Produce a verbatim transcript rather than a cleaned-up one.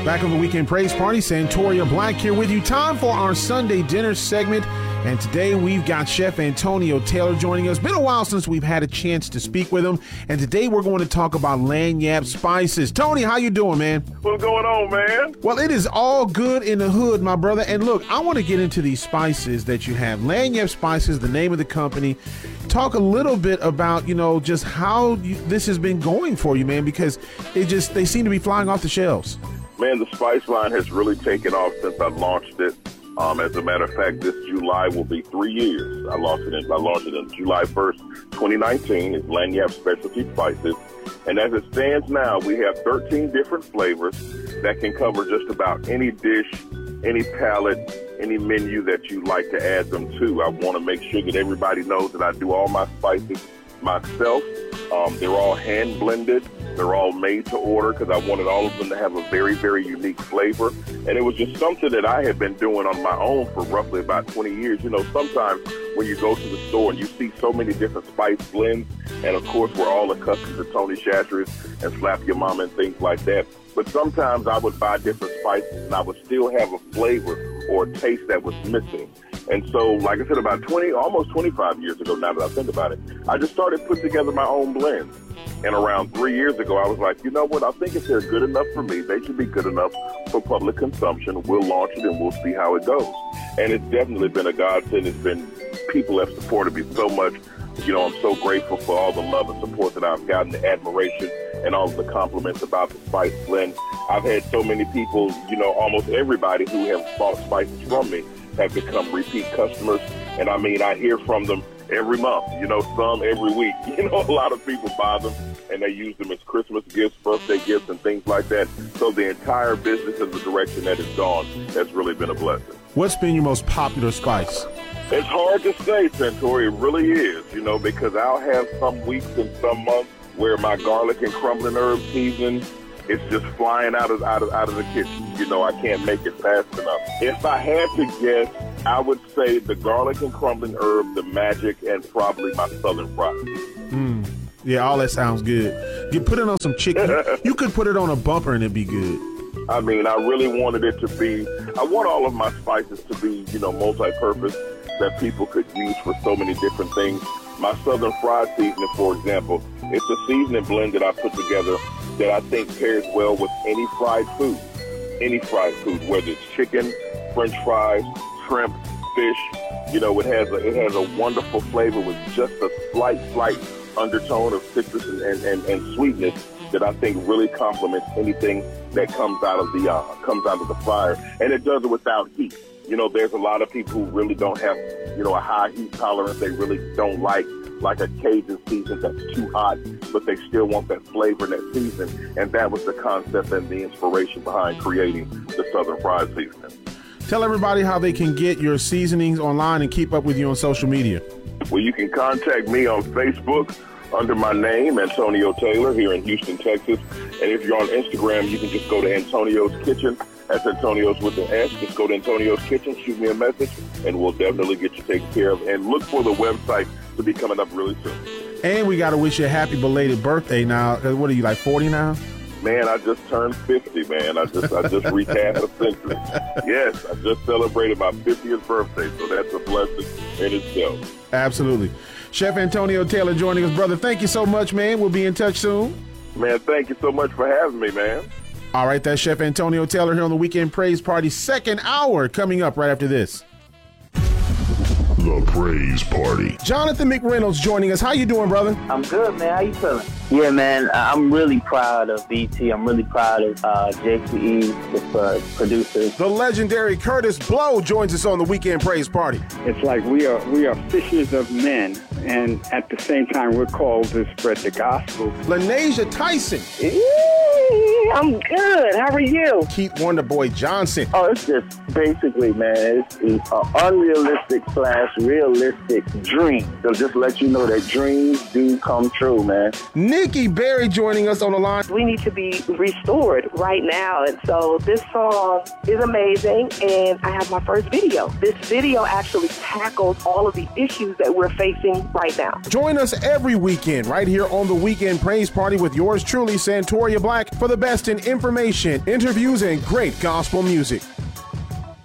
Back on the Weekend Praise Party, Santoria Black here with you. Time for our Sunday dinner segment. And today we've got Chef Antonio Taylor joining us. Been a while since we've had a chance to speak with him. And today we're going to talk about Lagniappe spices. Tony, how you doing, man? What's going on, man? Well, it is all good in the hood, my brother. And look, I want to get into these spices that you have. Lagniappe Spices, the name of the company. Talk a little bit about, you know, just how you, this has been going for you, man, because it just, they seem to be flying off the shelves. Man, the spice line has really taken off since I launched it. Um, as a matter of fact, this July will be three years. I launched it in, I launched it on July first, twenty nineteen. It's Lagniappe Specialty Spices. And as it stands now, we have thirteen different flavors that can cover just about any dish, any palette, any menu that you like to add them to. I want to make sure that everybody knows that I do all my spices myself. Um, they're all hand blended. They're all made to order because I wanted all of them to have a very, very unique flavor. And it was just something that I had been doing on my own for roughly about twenty years. You know, sometimes when you go to the store and you see so many different spice blends, and of course we're all accustomed to Tony Chachere's and Slap Your Mama and things like that. But sometimes I would buy different spices and I would still have a flavor or a taste that was missing. And so, like I said, about twenty, almost twenty-five years ago, now that I think about it, I just started putting together my own blends. And around three years ago, I was like, you know what? I think if they're good enough for me, they should be good enough for public consumption. We'll launch it and we'll see how it goes. And it's definitely been a godsend. It's been, people have supported me so much. You know, I'm so grateful for all the love and support that I've gotten, the admiration and all of the compliments about the spice blend. I've had so many people, you know, almost everybody who have bought spices from me have become repeat customers. And I mean, I hear from them every month, you know, some every week. You know, a lot of people buy them and they use them as Christmas gifts, birthday gifts, and things like that. So the entire business and the direction that it's gone has really been a blessing. What's been your most popular spice? It's hard to say, Santoria. It really is, you know, because I'll have some weeks and some months where my garlic and crumbling herb season is just flying out of out of out of the kitchen. You know, I can't make it fast enough. If I had to guess, I would say the garlic and crumbling herb, the magic, and probably my southern fried. Mm. Yeah, all that sounds good. You put it on some chicken. You could put it on a bumper and it'd be good. I mean, I really wanted it to be, I want all of my spices to be, you know, multi-purpose, that people could use for so many different things. My southern fried seasoning, for example, it's a seasoning blend that I put together that I think pairs well with any fried food, any fried food, whether it's chicken, French fries, shrimp, fish. You know, it has a, it has a wonderful flavor with just a slight, slight undertone of citrus and, and, and, and sweetness that I think really complements anything that comes out of the uh, comes out of the fire, and it does it without heat. You know, there's a lot of people who really don't have, you know, a high heat tolerance. They really don't like like a Cajun season that's too hot, but they still want that flavor and that season. And that was the concept and the inspiration behind creating the Southern Fried Seasoning. Tell everybody how they can get your seasonings online and keep up with you on social media. Well, you can contact me on Facebook under my name, Antonio Taylor, here in Houston, Texas. And if you're on Instagram, you can just go to Antonio's Kitchen. That's Antonio's with an S. Just go to Antonio's Kitchen, shoot me a message, and we'll definitely get you taken care of. And look for the website to be coming up really soon. And we got to wish you a happy belated birthday now. What are you, like forty now? Man, I just turned fifty, man. I just I just reached half a century. Yes, I just celebrated my fiftieth birthday, so that's a blessing in itself. Absolutely. Chef Antonio Taylor joining us, brother. Thank you so much, man. We'll be in touch soon. Man, thank you so much for having me, man. All right, that's Chef Antonio Taylor here on the Weekend Praise Party. Second hour coming up right after this. The Praise Party. Jonathan McReynolds joining us. How you doing, brother? I'm good, man. How you feeling? Yeah, man, I'm really proud of B T. I'm really proud of uh, J C E, the uh, producers. The legendary Curtis Blow joins us on the Weekend Praise Party. It's like we are we are fishers of men, and at the same time, we're called to spread the gospel. LaNasia Tyson. I'm good. How are you? Keith Wonderboy Johnson. Oh, it's just basically, man, it's an unrealistic slash realistic dream. So just let you know that dreams do come true, man. Nikki Berry joining us on the line. We need to be restored right now. And so this song is amazing. And I have my first video. This video actually tackles all of the issues that we're facing right now. Join us every weekend right here on the Weekend Praise Party with yours truly, Santoria Black, for the best in information, interviews, and great gospel music.